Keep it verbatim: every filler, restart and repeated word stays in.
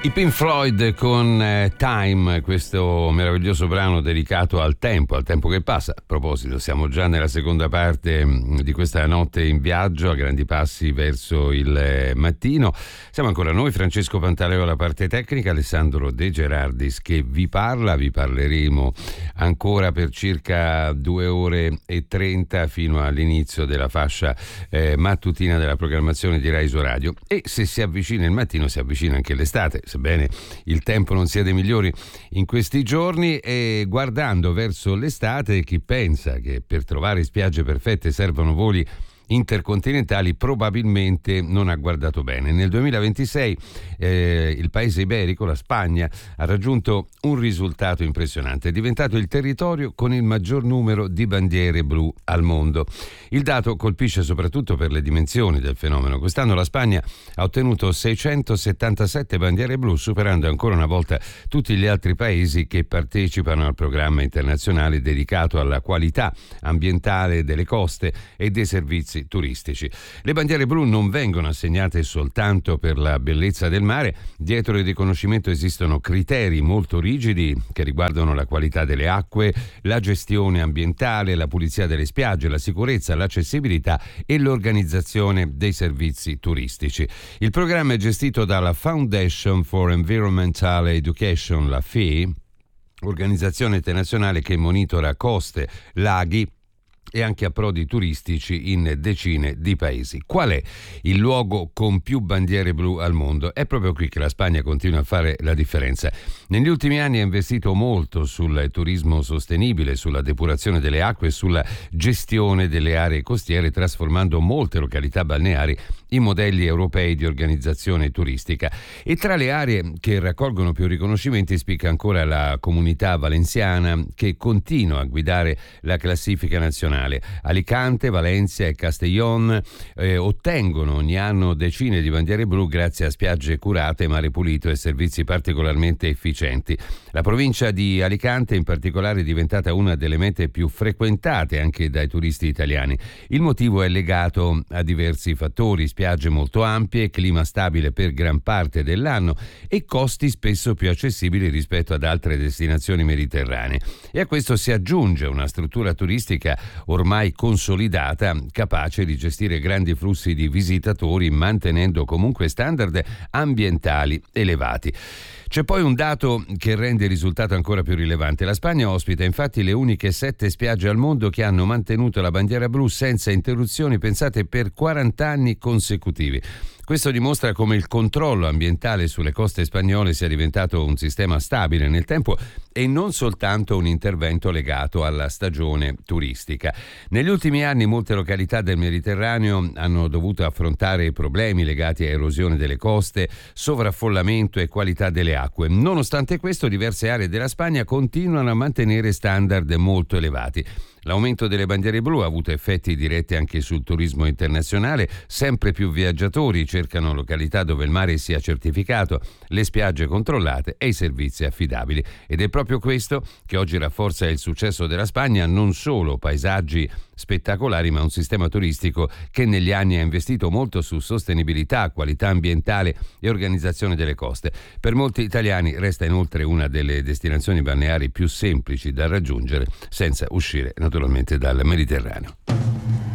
I Pink Floyd con eh, Time, questo meraviglioso brano dedicato al tempo, al tempo che passa. A proposito, siamo già nella seconda parte mh, di questa notte in viaggio a grandi passi verso il eh, mattino. Siamo ancora noi, Francesco Pantaleo alla parte tecnica, Alessandro De Gerardis che vi parla. Vi parleremo ancora per circa due ore e trenta fino all'inizio della fascia eh, mattutina della programmazione di Rai Iso Radio. E se si avvicina il mattino, si avvicina anche l'estate, sebbene il tempo non sia dei migliori in questi giorni. E guardando verso l'estate, chi pensa che per trovare spiagge perfette servono voli intercontinentali probabilmente non ha guardato bene. Nel duemilaventisei eh, il paese iberico, la Spagna, ha raggiunto un risultato impressionante: è diventato il territorio con il maggior numero di bandiere blu al mondo. Il dato colpisce soprattutto per le dimensioni del fenomeno. Quest'anno la Spagna ha ottenuto seicentosettantasette bandiere blu, superando ancora una volta tutti gli altri paesi che partecipano al programma internazionale dedicato alla qualità ambientale delle coste e dei servizi turistici. Le bandiere blu non vengono assegnate soltanto per la bellezza del mare. Dietro il riconoscimento esistono criteri molto rigidi che riguardano la qualità delle acque, la gestione ambientale, la pulizia delle spiagge, la sicurezza, l'accessibilità e l'organizzazione dei servizi turistici. Il programma è gestito dalla Foundation for Environmental Education, la F E E, organizzazione internazionale che monitora coste, laghi e anche approdi turistici in decine di paesi. Qual è il luogo con più bandiere blu al mondo? È proprio qui che la Spagna continua a fare la differenza. Negli ultimi anni ha investito molto sul turismo sostenibile, sulla depurazione delle acque e sulla gestione delle aree costiere, trasformando molte località balneari in modelli europei di organizzazione turistica. E tra le aree che raccolgono più riconoscimenti spicca ancora la Comunità Valenciana, che continua a guidare la classifica nazionale. Alicante, Valencia e Castellón eh, ottengono ogni anno decine di bandiere blu grazie a spiagge curate, mare pulito e servizi particolarmente efficienti. La provincia di Alicante in particolare è diventata una delle mete più frequentate anche dai turisti italiani. Il motivo è legato a diversi fattori: spiagge molto ampie, clima stabile per gran parte dell'anno e costi spesso più accessibili rispetto ad altre destinazioni mediterranee. E a questo si aggiunge una struttura turistica ormai consolidata, capace di gestire grandi flussi di visitatori, mantenendo comunque standard ambientali elevati. C'è poi un dato che rende il risultato ancora più rilevante. La Spagna ospita infatti le uniche sette spiagge al mondo che hanno mantenuto la bandiera blu senza interruzioni, pensate, per quaranta anni consecutivi. Questo dimostra come il controllo ambientale sulle coste spagnole sia diventato un sistema stabile nel tempo e non soltanto un intervento legato alla stagione turistica. Negli ultimi anni molte località del Mediterraneo hanno dovuto affrontare problemi legati a erosione delle coste, sovraffollamento e qualità delle acque. Nonostante questo, diverse aree della Spagna continuano a mantenere standard molto elevati. L'aumento delle bandiere blu ha avuto effetti diretti anche sul turismo internazionale. Sempre più viaggiatori cercano località dove il mare sia certificato, le spiagge controllate e i servizi affidabili. Ed è proprio questo che oggi rafforza il successo della Spagna: non solo paesaggi spettacolari, ma un sistema turistico che negli anni ha investito molto su sostenibilità, qualità ambientale e organizzazione delle coste. Per molti italiani resta inoltre una delle destinazioni balneari più semplici da raggiungere senza uscire naturalmente dal Mediterraneo.